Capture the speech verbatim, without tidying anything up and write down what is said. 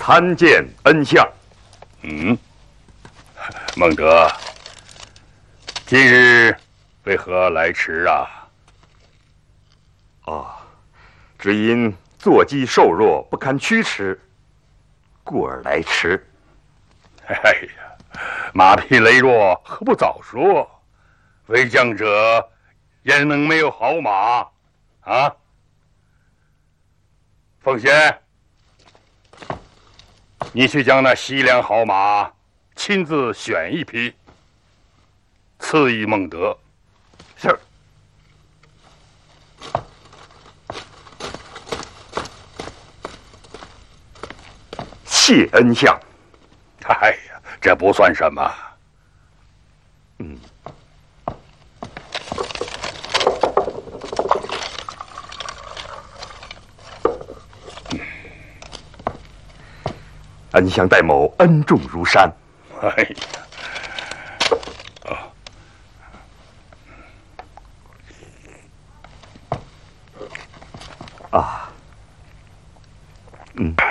参见恩相。 嗯，孟德，今日为何来迟啊？ 哦，只因坐骑瘦弱，不堪驱驰，故而来迟。 哎呀，马匹羸弱，何不早说？为将者焉能没有好马啊？奉贤，你去将那西凉好马亲自选一匹，赐予孟德。 是。谢恩相。 哎呀，这不算什么。 嗯。恩相待某恩重如山。 哎呀， 啊，嗯。